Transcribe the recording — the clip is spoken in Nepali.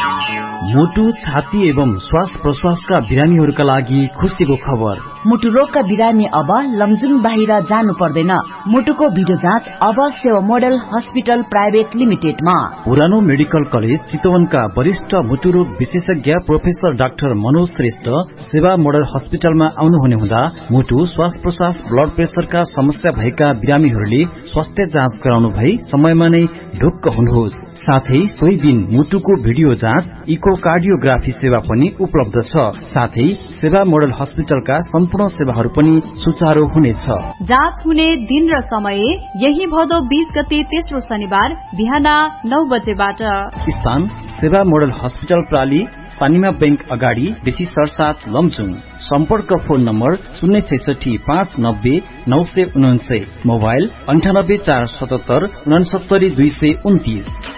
मुटु, छाती एवं श्वास प्रश्वासका बिरामीहरूका लागि खुसीको खबर। मुटु रोगका बिरामी अब लमजुङ बाहिर जानु पर्दैन। मुटुको भिडियो जाँच अब सेवा मोडल हस्पिटल प्राइभेट लिमिटेडमा। पुरानो मेडिकल कलेज चितवनका वरिष्ठ मुटु रोग विशेषज्ञ प्रोफेसर डाक्टर मनोज श्रेष्ठ सेवा मोडल हस्पिटलमा आउनुहुने हुँदा मुटु, श्वास प्रश्वास, ब्लड प्रेसरका समस्या भएका बिरामीहरूले स्वास्थ्य जाँच गराउनु भई समयमा नै ढुक्क हुनुहोस्। साथै सोही दिन मुटुको भिडियो जाँच, इकोकार्डियोग्राफी सेवा पनि उपलब्ध छ। साथै सेवा मोडल हस्पिटलका सम्पूर्ण सेवाहरू पनि सुचारू हुनेछ। जाँच हुने दिन र समय यही भदौ 20 गते तेस्रो शनिबार बिहान 9 बजेबाट। स्थान सेवा मोडल हस्पिटल प्राली, सानिमा बैंक अगाडि, बेसी सरसाथ, लमजुङ। सम्पर्क फोन नम्बर 066 590 949, मोबाइल 98 477 69 229।